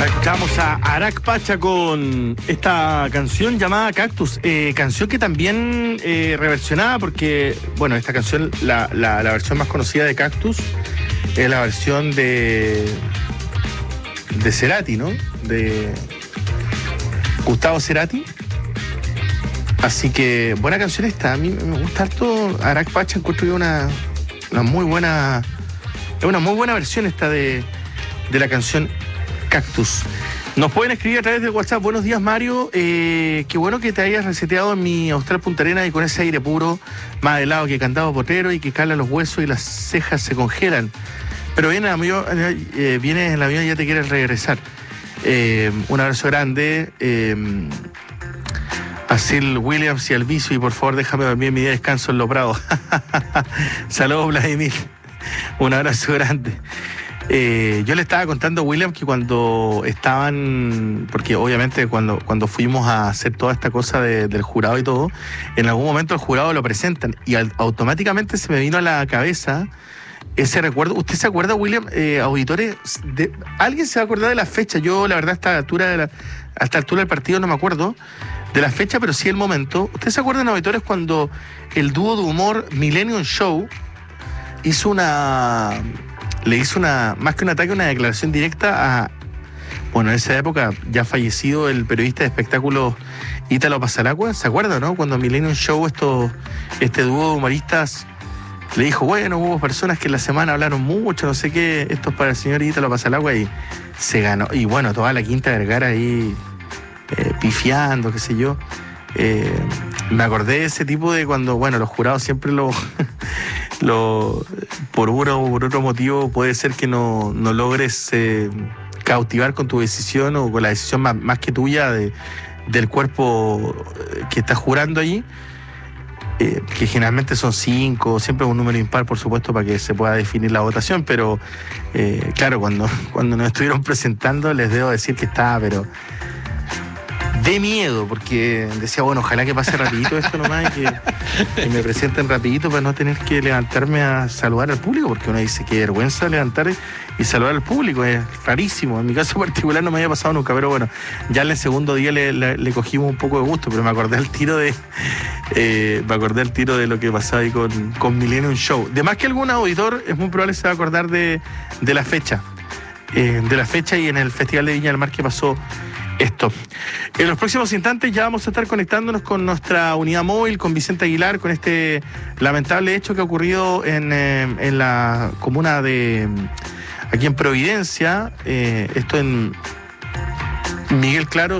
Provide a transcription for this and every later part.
Escuchamos a Arak Pacha con esta canción llamada Cactus, canción que también reversionada porque, bueno, esta canción, la versión más conocida de Cactus es la versión de Cerati, ¿no? De Gustavo Cerati. Así que buena canción esta, a mí me gusta harto. Arak Pacha encuentro que es una muy buena versión esta de la canción Cactus. Nos pueden escribir a través del WhatsApp. Buenos días, Mario. Qué bueno que te hayas reseteado en mi Austral Punta Arenas y con ese aire puro, más helado que cantado potero y que cala los huesos y las cejas se congelan. Pero vienes en el avión y ya te quieres regresar. Un abrazo grande a Sil Williams y al Vicio, y por favor déjame dormir en mi día de descanso en Los Prados. Saludos, Vladimir. Un abrazo grande. Yo le estaba contando a William que cuando estaban, porque obviamente cuando fuimos a hacer toda esta cosa del jurado y todo, en algún momento el jurado lo presentan y automáticamente se me vino a la cabeza ese recuerdo. ¿Usted se acuerda, William, auditores? ¿Alguien se va a acordar de la fecha? Yo, la verdad, a esta altura del partido no me acuerdo de la fecha, pero sí el momento. ¿Ustedes se acuerdan, auditores, cuando el dúo de humor Millennium Show le hizo más que un ataque, una declaración directa a, bueno, en esa época ya fallecido el periodista de espectáculos Ítalo Pasalacqua? ¿Se acuerdan, no? Cuando Millennium Show, este dúo de humoristas, le dijo, bueno, hubo personas que en la semana hablaron mucho, no sé qué, esto es para el señor Ítalo Pasalacqua, y se ganó. Y bueno, toda la Quinta Vergara ahí pifiando, qué sé yo. Me acordé de ese tipo de cuando, bueno, los jurados siempre por uno o por otro motivo puede ser que no logres cautivar con tu decisión o con la decisión más que tuya del cuerpo que estás jurando allí, que generalmente son 5, siempre es un número impar, por supuesto, para que se pueda definir la votación, pero claro, cuando nos estuvieron presentando les debo decir que estaba, pero de miedo, porque decía, bueno, ojalá que pase rapidito esto nomás y que me presenten rapidito para no tener que levantarme a saludar al público, porque uno dice que vergüenza levantar y saludar al público, es rarísimo. En mi caso particular no me había pasado nunca, pero bueno, ya en el segundo día le cogimos un poco de gusto, pero me acordé el tiro de lo que pasaba ahí con Millennium Show. De más que algún auditor es muy probable se va a acordar de la fecha y en el Festival de Viña del Mar que pasó esto. En los próximos instantes ya vamos a estar conectándonos con nuestra unidad móvil, con Vicente Aguilar, con este lamentable hecho que ha ocurrido en la comuna aquí en Providencia, esto en Miguel Claro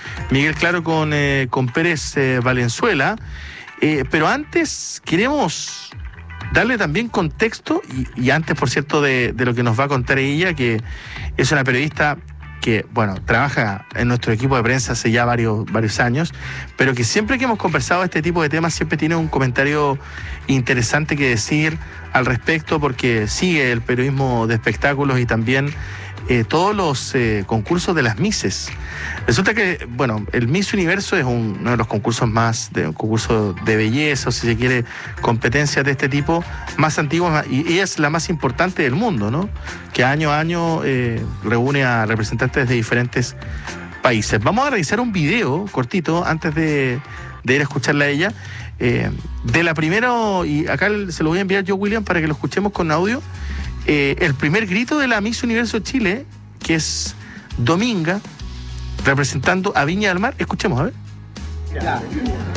con Pérez Valenzuela, pero antes queremos darle también contexto y antes, por cierto, de lo que nos va a contar ella, que es una periodista que, bueno, trabaja en nuestro equipo de prensa hace ya varios años, pero que siempre que hemos conversado este tipo de temas siempre tiene un comentario interesante que decir al respecto, porque sigue el periodismo de espectáculos y también todos los concursos de las Misses. Resulta que, bueno, el Miss Universo es uno de los concursos un concurso de belleza, o si se quiere, competencias de este tipo, más antiguos, y es la más importante del mundo, ¿no? Que año a año reúne a representantes de diferentes países. Vamos a revisar un video cortito antes de ir a escucharla a ella, de la primera, y acá se lo voy a enviar yo, William, para que lo escuchemos con audio. El primer grito de la Miss Universo Chile, que es Dominga, representando a Viña del Mar. Escuchemos, a ver.